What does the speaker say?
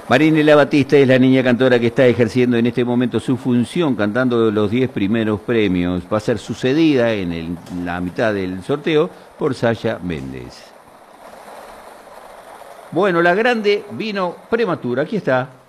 Marinela Batista es la niña cantora que está ejerciendo en este momento su función, cantando los 10 primeros premios. Va a ser sucedida en la mitad del sorteo por Saya Méndez. Bueno, la grande vino prematura. Aquí está.